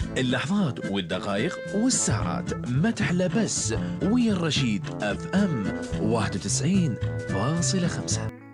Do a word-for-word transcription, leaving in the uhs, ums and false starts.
اللحظات والدقائق والساعات ما تحلى بس ويا الرشيد اف ام واحد وتسعين فاصلة خمسة.